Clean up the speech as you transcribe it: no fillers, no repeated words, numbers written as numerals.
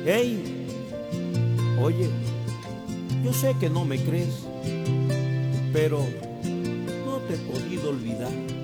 Hey, oye, yo sé que no me crees, pero no te he podido olvidar.